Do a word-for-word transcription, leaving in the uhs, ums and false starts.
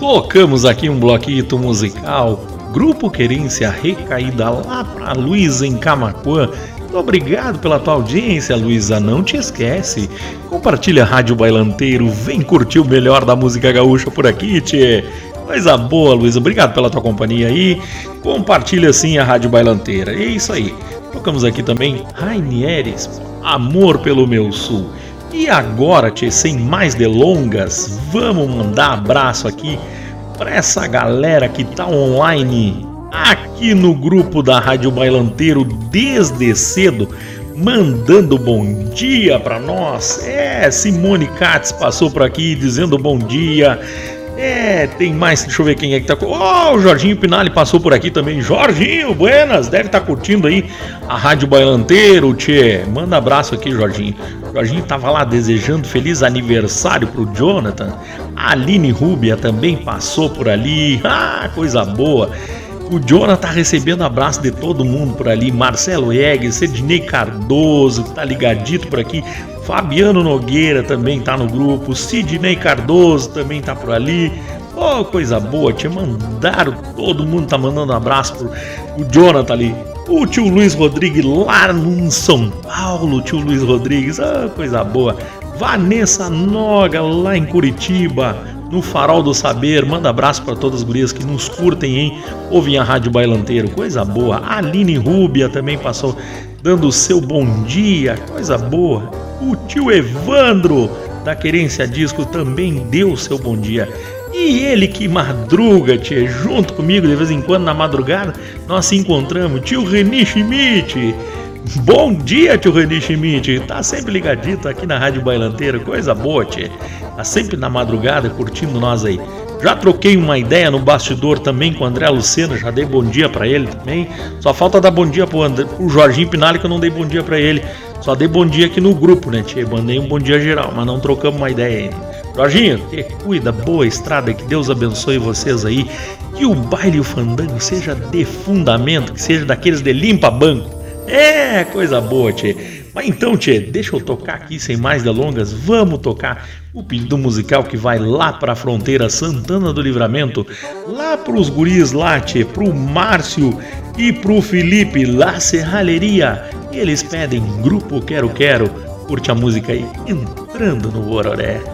Tocamos aqui um bloquito musical, Grupo Querência Recaída, lá pra Luísa em Camaquã. Muito obrigado pela tua audiência, Luísa. Não te esquece, compartilha a Rádio Bailanteiro, vem curtir o melhor da música gaúcha por aqui, tchê. Coisa boa, Luísa. Obrigado pela tua companhia aí. Compartilha sim a Rádio Bailanteira. É isso aí. Tocamos aqui também Rainieres, Amor pelo Meu Sul. E agora, tchê, sem mais delongas, vamos mandar abraço aqui para essa galera que tá online aqui no grupo da Rádio Bailanteiro desde cedo, mandando bom dia para nós. É, Simone Katz passou por aqui dizendo bom dia. É, tem mais, deixa eu ver quem é que tá. Oh, o Jorginho Pinali passou por aqui também. Jorginho, buenas, deve estar tá curtindo aí a Rádio Bailanteiro, tchê. Manda abraço aqui, Jorginho. Jorginho tava lá desejando feliz aniversário pro Jonathan. A Aline Rúbia também passou por ali. Ah, coisa boa. O Jonathan tá recebendo abraço de todo mundo por ali. Marcelo Eggs, Sidney Cardoso, que tá ligadito por aqui. Fabiano Nogueira também tá no grupo. Sidney Cardoso também tá por ali. Oh, coisa boa, te mandaram. Todo mundo tá mandando um abraço pro o Jonathan ali. O tio Luiz Rodrigues lá em São Paulo. Tio Luiz Rodrigues, ah, coisa boa. Vanessa Noga lá em Curitiba, no Farol do Saber. Manda abraço para todas as gurias que nos curtem, hein? Ouvem a Rádio Bailanteiro, coisa boa. A Aline Rúbia também passou dando o seu bom dia, coisa boa. O tio Evandro da Querência Disco também deu o seu bom dia. E ele que madruga, tio, junto comigo de vez em quando na madrugada, nós se encontramos. Tio Reni Schmidt. Bom dia, tio Reni Schmidt. Tá sempre ligadito aqui na Rádio Bailanteira, coisa boa, tio. Tá sempre na madrugada curtindo nós aí. Já troquei uma ideia no bastidor também com o André Lucena, já dei bom dia pra ele também. Só falta dar bom dia pro, André, pro Jorginho Pinali, que eu não dei bom dia pra ele. Só dei bom dia aqui no grupo, né, tio? Mandei um bom dia geral, mas não trocamos uma ideia ainda. Jorginho, te cuida, boa estrada, que Deus abençoe vocês aí. Que o baile e o fandango seja de fundamento, que seja daqueles de limpa banco. É, coisa boa, tchê. Mas então, tchê, deixa eu tocar aqui sem mais delongas. Vamos tocar o pedido musical que vai lá pra fronteira Santana do Livramento, lá pros guris lá, tchê, pro Márcio e pro Felipe, La Serralheria. E eles pedem Grupo Quero Quero. Curte a música aí, entrando no Bororé.